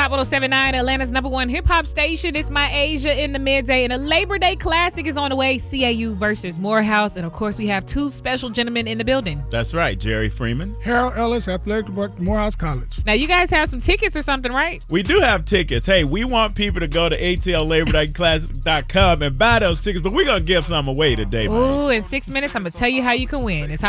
Hot 107.9, Atlanta's #1 hip-hop station. It's My Asia in the midday, and a Labor Day Classic is on the way. CAU versus Morehouse, and of course, we have two special gentlemen in the building. That's right, Jerry Freeman. Harold Ellis, athletic director at Morehouse College. Now, you guys have some tickets or something, right? We do have tickets. Hey, we want people to go to ATLLaborDayClassic.com and buy those tickets, but we're going to give some away today, man. Ooh, in 6 minutes, I'm going to tell you how you can win. It's Hot